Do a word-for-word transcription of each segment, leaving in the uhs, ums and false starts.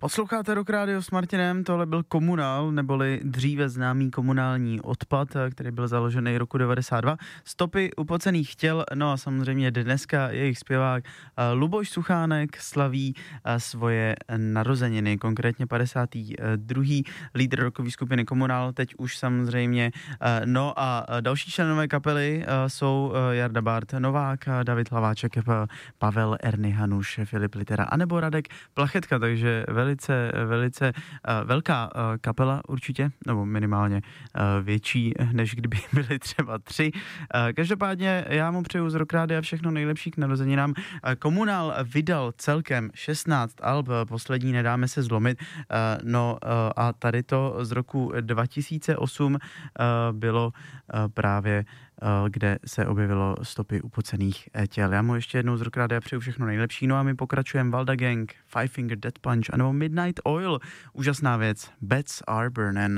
Posloucháte Rock Radio s Martinem, tohle byl Komunál, neboli dříve známý komunální odpad, který byl založený roku devadesát dva. Stopy upocených těl, no a samozřejmě dneska jejich zpěvák Luboš Suchánek slaví svoje narozeniny, konkrétně padesátý druhý lídr rockové skupiny Komunál, teď už samozřejmě. No a další členové kapely jsou Jarda Bart Novák, David Hlaváček, Pavel Erny Hanuš, Filip Litera anebo Radek Plachetka, takže velice, velice uh, velká uh, kapela určitě, nebo minimálně uh, větší, než kdyby byly třeba tři. Uh, každopádně já mu přeju z Rock Rádia všechno nejlepší k narozeninám. Uh, Komunál vydal celkem šestnáct alb, poslední Nedáme se zlomit, uh, no uh, a tady to z roku dva tisíce osm uh, bylo uh, právě kde se objevilo Stopy upocených těl. Já mu ještě jednou z Rock Rádia přeju všechno nejlepší, no a my pokračujeme Valda Gang, Five Finger Death Punch anebo Midnight Oil. Úžasná věc. Beds Are Burnin'.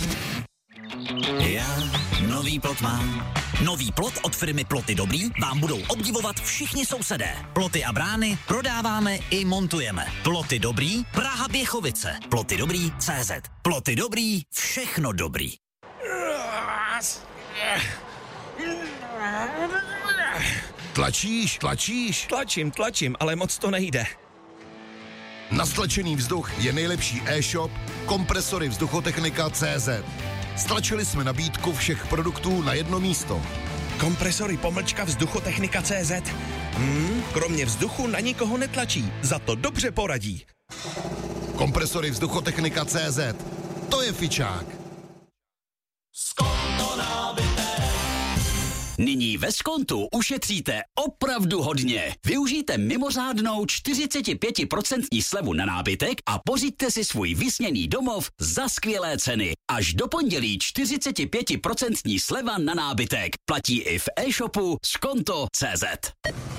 Já nový plot mám. Nový plot od firmy Ploty Dobrý vám budou obdivovat všichni sousedé. Ploty a brány prodáváme i montujeme. Ploty Dobrý, Praha Běchovice. Ploty Dobrý C Z. Ploty Dobrý, všechno dobrý. Tlačíš, tlačíš? Tlačím, tlačím, ale moc to nejde. Na stlačený vzduch je nejlepší e-shop Kompresory Vzduchotechnika C Z. Stlačili jsme nabídku všech produktů na jedno místo. Kompresory pomlčka Vzduchotechnika C Z. Hmm, kromě vzduchu na nikoho netlačí, za to dobře poradí. Kompresory Vzduchotechnika C Z. To je fičák. Nyní ve Skontu ušetříte opravdu hodně. Využijte mimořádnou čtyřicet pět procent slevu na nábytek a pořiďte si svůj vysněný domov za skvělé ceny. Až do pondělí čtyřicet pět procent sleva na nábytek. Platí i v e-shopu skonto tečka cé zet.